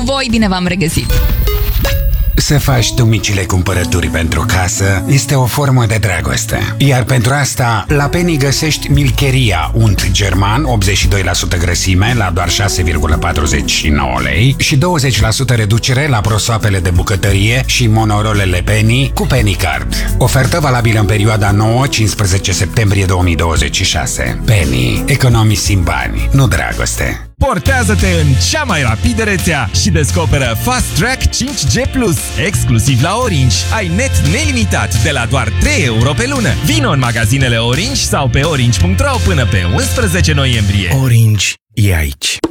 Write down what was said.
voi, bine v-am regăsit! Să faci tu micile cumpărături pentru casă este o formă de dragoste. Iar pentru asta, la Penny găsești Milcheria unt german, 82% grăsime, la doar 6,49 lei și 20% reducere la prosoapele de bucătărie și monorolele Penny cu Penny Card. Ofertă valabilă în perioada 9-15 septembrie 2026. Penny. Economisim bani, nu dragoste. Portează-te în cea mai rapidă rețea și descoperă Fast Track 5G+, exclusiv la Orange. Ai net nelimitat de la doar 3 euro pe lună. Vino în magazinele Orange sau pe orange.ro până pe 11 noiembrie. Orange e aici.